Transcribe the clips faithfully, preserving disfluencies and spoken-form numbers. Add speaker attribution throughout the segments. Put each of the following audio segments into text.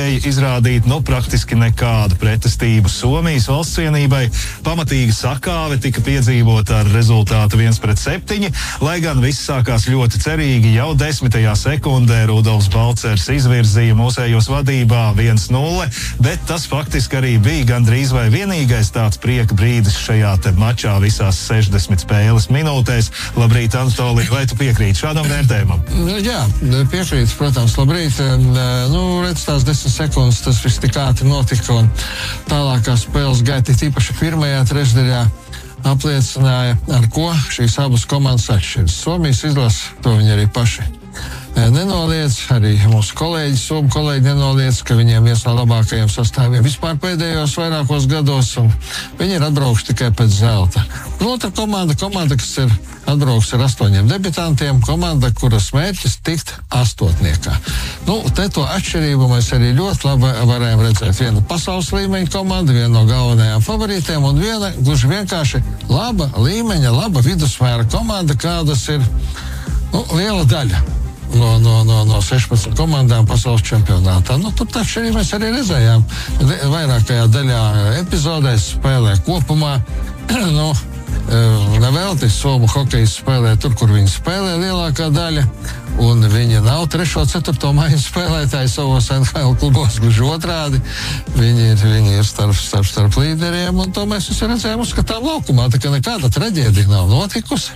Speaker 1: nespēja izrādīt nu praktiski nekādu pretestību Somijas valstsienībai. Pamatīga sakāve tika piedzīvota ar rezultātu viens pret septiņi, lai gan viss sākās ļoti cerīgi. Jau desmitajā sekundē Rudolfs Balcers izvirzīja mūsējos vadībā viens nulle, bet tas faktiski arī bija gandrīz vai vienīgais tāds prieka brīdis šajā te mačā visās sešdesmit spēles minūtēs. Labrīt, Anatolij, vai tu piekrīti šādam vērtējumam?
Speaker 2: Jā, piekrītu, protams, labrīt. Nu, redz, tās desmit sekundes, tas viss tik ātri notika, un tālākā spēles gaita, tīpaši pirmajā trešdaļā, apliecināja, ar ko šīs abas komandas atšķiras. Somijas izlase, to viņi arī paši nenoliedz, arī mūsu kolēģi, somu kolēģi nenoliedz, ka viņiem viens no labākajiem sastāviem vispār pēdējos vairākos gados, un viņi ir atbraukuši tikai pēc zelta. Un otra komanda, komanda, kas ir atbraukusi ar astoņiem debitantiem, komanda, kuras mērķis tikt astotniekā. Nu, te to atšķirību mēs arī ļoti labi varējām redzēt. Viena pasaules līmeņa komanda, viena no galvenajām favorītēm, un viena gluži vienkārši laba līmeņa, laba vidusmēra komanda, kādas ir nu, liela daļa no, no, no, no sešpadsmit komandām pasaules čempionātā. Nu, tur taču arī mēs arī redzējām vairākajā daļā epizodēs spēlē kopumā. nu, Nevelti somu hokeju spēlē tur, kur viņi spēlē lielākā daļa, un viņi nav trešo, ceturto maiņu spēlētāji savos N H L klubos, gluži otrādi. Viņi ir, viņi ir starp, starp, starp līderiem, un to mēs visi redzējām uzskatām laukumā, tā ka nekāda traģēdija nav notikusi.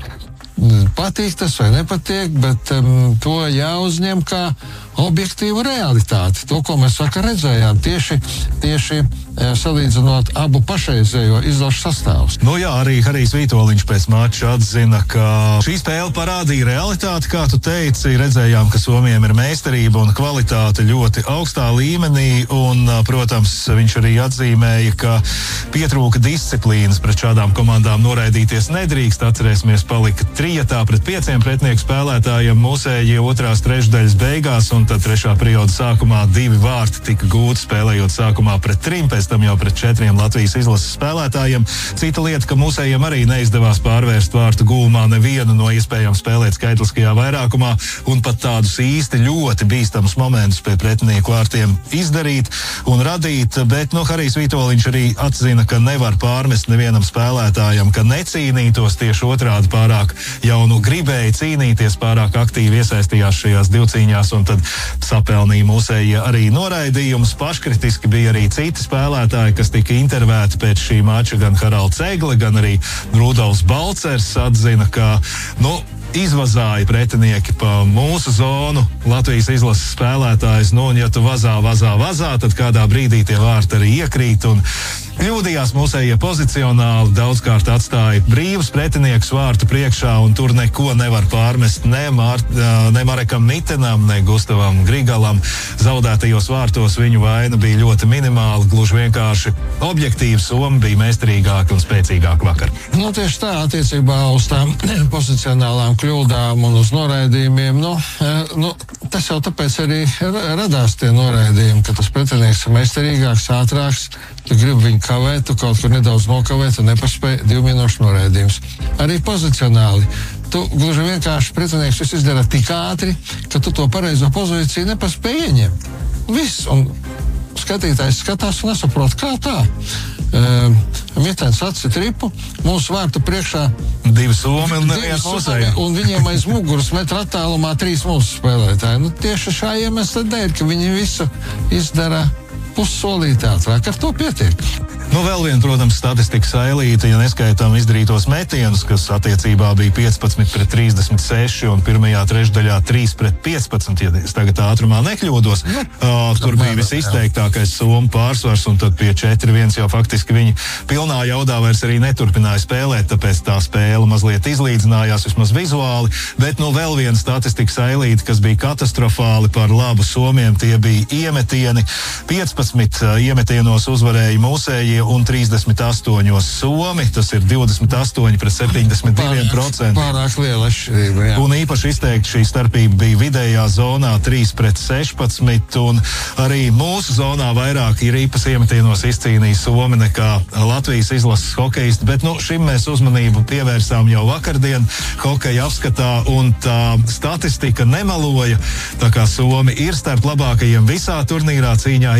Speaker 2: Patīk tas vai nepatīk, bet um, to jāuzņem kā objektīvu realitāti. To, ko mēs vakar redzējām, tieši, tieši salīdzinot abu pašreizējo izlašu sastāvus.
Speaker 1: Nu jā, arī Harijs Vītoliņš pēc mača atzina, ka šī spēle parādīja realitāti, kā tu teici. Redzējām, ka Somijiem ir meistarība un kvalitāte ļoti augstā līmenī, un, protams, viņš arī atzīmēja, ka pietrūka disciplīnas pret šādām komandām noraidīties nedrīkst. Atcerēsimies, palika trietā pret pieciem pretinieku spēlētājiem mūsēji otrās trešdaļas beigās, un tad trešā perioda sākumā divi vārti tika gūti spēlējot sākumā pret trim, pēc tam jau pret četriem Latvijas izlases spēlētājiem. Cita lieta, ka mūsējiem arī neizdevās pārvērst vārtu gūmā nevienu no iespējām spēlēt skaitliskajā vairākumā, un pat tādus īsti ļoti bīstamus momentus pie pretinieku vārtiem izdarīt un radīt, bet, nu, Harijs Vītoliņš arī atzina, ka nevar pārmest nevienam spēlētājam, ka necīnītos, tieši otrādi pārāk jau nu gribēja cīnīties, pārāk aktīvi iesaistījās šajās divcīņās, un tad sapelnīja mūsējie arī noraidījumus. Paškritiski bija arī citi spēlētāji, kas tika intervēti pēc šī mača, gan Haralds Egle, gan arī Rudolfs Balcers atzina, ka, nu, izvazāja pretinieki pa mūsu zonu Latvijas izlases spēlētājs, nu, un ja tu vazā, vazā, vazā, tad kādā brīdī tie vārti arī iekrīt, un kļūdījās mūsējie pozicionāli, daudzkārt atstāja brīvus pretiniekus vārtu priekšā, un tur neko nevar pārmest ne, Mār, ne Marekam Mitenam, ne Gustavam Grigalam. Zaudētajos vārtos viņu vaina bija ļoti minimāla, gluži vienkārši objektīvi Somi bija meistarīgāki un spēcīgāki vakar.
Speaker 2: Nu, tieši tā, attiecībā uz tām pozicionālām kļūdām un uz noraidījumiem, nu, nu, tas jau tāpēc arī radās tie noraidījumi, ka tas pretinieks ir meistarīgāks, ātrāks, tu gribi viņu kavēt, tu kaut kur nedaudz nokavēt un nepaspēj divu minūšu noraidījums. Arī pozicionāli. Tu gluži vienkārši pretinieks viss izdara tik ātri, ka tu to pareizo pozīciju nepaspēj ieņemt. Viss, un skatītājs skatās un nesaprot, kā tā. Uh, Mitens atsi tripu, mūsu vārtu priekšā
Speaker 1: divi somi un neviens mūsēji.
Speaker 2: Un viņiem aiz muguras metra attālumā trīs mūsu spēlētāji. Nu, tieši šā iemesla dēļ, ka viņi visu izdara pussolīti ātrāk, ar to pietiek.
Speaker 1: Nu, vēl viena, protams, statistikas ailīte, ja neskaitām izdarītos metienus, kas attiecībā bija piecpadsmit pret trīsdesmit seši un pirmajā trešdaļā trīs pret piecpadsmit, ja es tagad ātrumā nekļūdos. Nu, uh, tur bija visizteiktākais somu pārsvars, un tad pie četri viens jau faktiski viņi pilnā jaudā vairs arī neturpināja spēlēt, tāpēc tā spēle mazliet izlīdzinājās, vismaz vizuāli, bet nu vēl viena statistikas ailīte, kas bija katastrofāli par labu somiem, tie bija iemetieni. piecpadsmit uh, iemetienos uzvarēja mūsējie un trīsdesmit astoņos somi, tas ir divdesmit astoņi pret septiņdesmit divi procenti.
Speaker 2: Pārāk liela atšķirība, jā.
Speaker 1: Un īpaši izteikti šī starpība bija vidējā zonā trīs pret sešpadsmit, un arī mūsu zonā vairāk ir īpas iemetienos izcīnīja somi nekā Latvijas izlases hokejisti, bet nu, šim mēs uzmanību pievērsām jau vakardien hokeja apskatā, un tā statistika nemaloja, tā kā somi ir starp labākajiem visā turnīrā cīņā